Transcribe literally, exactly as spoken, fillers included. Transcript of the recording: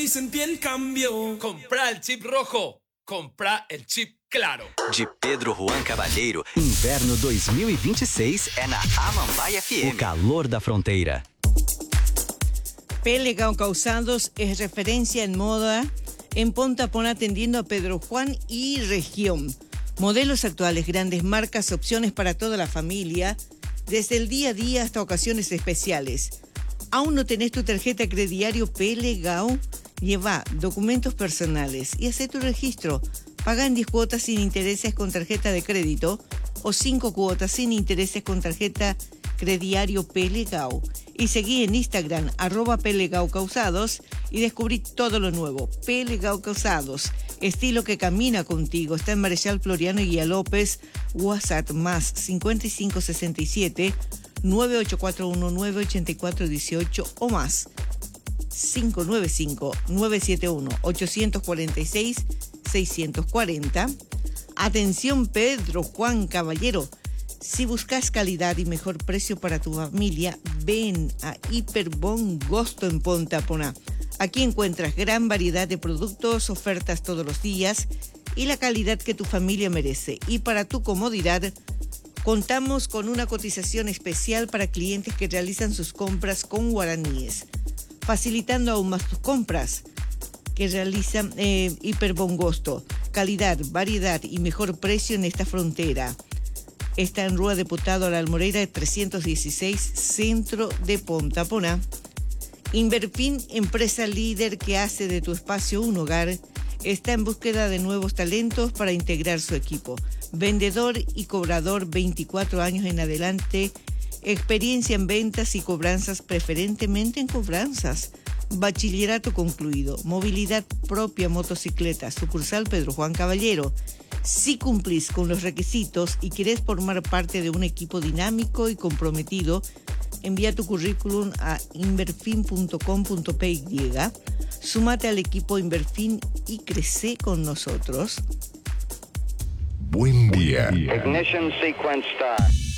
Y sentí el cambio. Comprá el chip rojo. Comprá el chip claro. De Pedro Juan Cavalheiro. Inverno dois mil e vinte e seis é na Amambai F M. O calor da fronteira. P. Legal Calzados es referencia en moda en Pontapón, atendiendo a Pedro Juan y región. Modelos actuales, grandes marcas, opciones para toda la familia, desde el día a día hasta ocasiones especiales. ¿Aún no tenés tu tarjeta crediario P. Legal? Lleva documentos personales y hace tu registro. Paga en diez cuotas sin intereses con tarjeta de crédito o cinco cuotas sin intereses con tarjeta crediario P. Legal. Y seguí en Instagram, arroba P. Legal Calzados, y descubrí todo lo nuevo. P. Legal Calzados, estilo que camina contigo. Está en Marechal Floriano y Guía López. WhatsApp más cincuenta y cinco sesenta y siete, nueve ocho cuatro uno, nueve ocho cuatro uno ocho o más cinco nueve cinco, nueve siete uno, ocho cuatro seis, seis cuatro cero. Atención Pedro Juan Caballero. Si buscas calidad y mejor precio para tu familia, ven a Hiperbon Gosto en Pontapona. Aquí encuentras gran variedad de productos, ofertas todos los días y la calidad que tu familia merece. Y para tu comodidad, contamos con una cotización especial para clientes que realizan sus compras con guaraníes, facilitando aún más tus compras que realizan eh, Hiperbon Gosto. Calidad, variedad y mejor precio en esta frontera. Está en Rúa Deputado a la Almoreira trescientos dieciséis, centro de Pontapona. Inverfin, empresa líder que hace de tu espacio un hogar, está en búsqueda de nuevos talentos para integrar su equipo. Vendedor y cobrador veinticuatro años en adelante, experiencia en ventas y cobranzas, preferentemente en cobranzas. Bachillerato concluido, movilidad propia, motocicleta, sucursal Pedro Juan Caballero. Si cumplís con los requisitos y querés formar parte de un equipo dinámico y comprometido, envía tu currículum a inverfin punto com punto p y. Súmate al equipo Inverfin y crece con nosotros. Buen día. Ignition sequence start.